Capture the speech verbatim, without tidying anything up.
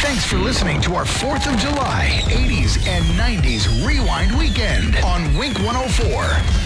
Thanks for listening to our fourth of July eighties and nineties Rewind Weekend on Wink one oh four.